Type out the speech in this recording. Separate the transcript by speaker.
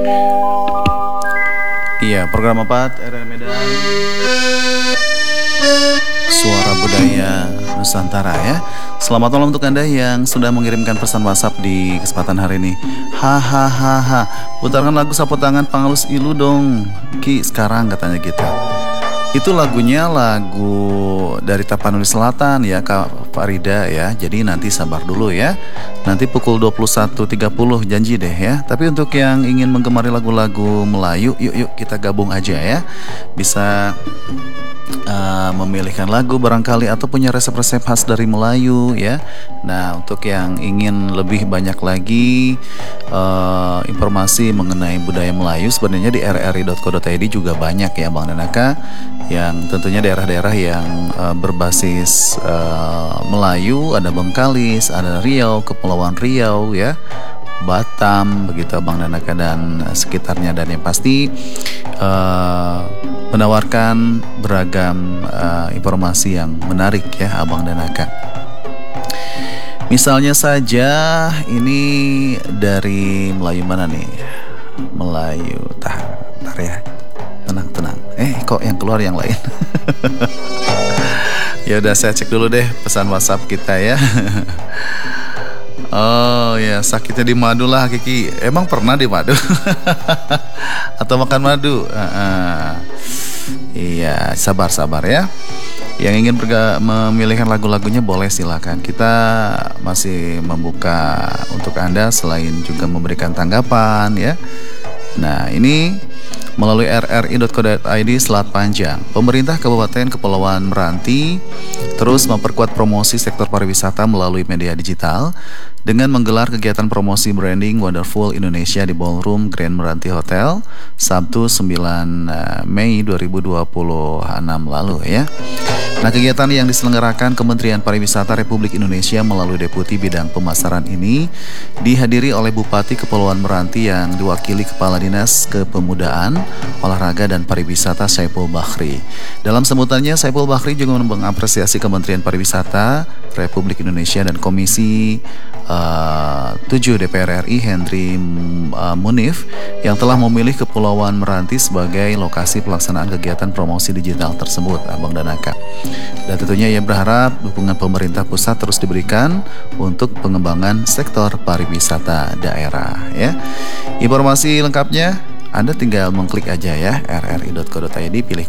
Speaker 1: Iya, program 4 RR Medan, Suara Budaya Nusantara ya. Selamat malam untuk Anda yang sudah mengirimkan pesan WhatsApp di kesempatan hari ini. Hahaha, putarkan lagu Sapu Tangan Pangalus Ilu dong Ki sekarang, katanya gitu. Itu lagunya lagu dari Tapanuli Selatan ya Kak Farida ya. Jadi nanti sabar dulu ya. Nanti pukul 21.30 janji deh ya. Tapi untuk yang ingin menggemari lagu-lagu Melayu, yuk kita gabung aja ya. Bisa memilihkan lagu barangkali atau punya resep-resep khas dari Melayu ya. Nah, untuk yang ingin lebih banyak lagi informasi mengenai budaya Melayu, sebenarnya di rri.co.id juga banyak ya Bang Danaka, yang tentunya daerah-daerah yang berbasis Melayu, ada Bengkalis, ada Riau, Kepulauan Riau ya, Batam, begitu Bang Danaka dan sekitarnya, dan yang pasti menawarkan beragam informasi yang menarik ya Abang Danaka. Misalnya saja ini dari Melayu mana nih? Melayu tar ya. Tenang. Kok yang keluar yang lain? Ya udah, saya cek dulu deh pesan WhatsApp kita ya. Oh ya, sakitnya di madu lah Kiki. Emang pernah di madu? Atau makan madu? Iya, sabar ya. Yang ingin memilihkan lagu-lagunya boleh silakan. Kita masih membuka untuk Anda selain juga memberikan tanggapan ya. Nah, ini melalui rri.co.id Selat Panjang, pemerintah Kabupaten Kepulauan Meranti terus memperkuat promosi sektor pariwisata melalui media digital dengan menggelar kegiatan promosi branding Wonderful Indonesia di Ballroom Grand Meranti Hotel Sabtu 9 Mei 2026 lalu ya. Nah, kegiatan yang diselenggarakan Kementerian Pariwisata Republik Indonesia melalui Deputi Bidang Pemasaran ini dihadiri oleh Bupati Kepulauan Meranti yang diwakili Kepala Dinas Kepemudaan, Olahraga dan Pariwisata Saipul Bahri. Dalam sambutannya, Saipul Bahri juga mengapresiasi Kementerian Pariwisata Republik Indonesia dan Komisi 7 DPR RI Henry Munif yang telah memilih Kepulauan Meranti sebagai lokasi pelaksanaan kegiatan promosi digital tersebut, Abang Danaka. Dan tentunya ia berharap dukungan pemerintah pusat terus diberikan untuk pengembangan sektor pariwisata daerah ya. Informasi lengkapnya Anda tinggal mengklik aja ya rri.co.id, pilih